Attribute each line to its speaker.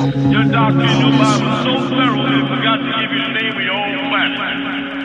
Speaker 1: Your doctor and your Bible so thorough they forgot to give you the name of your own planet.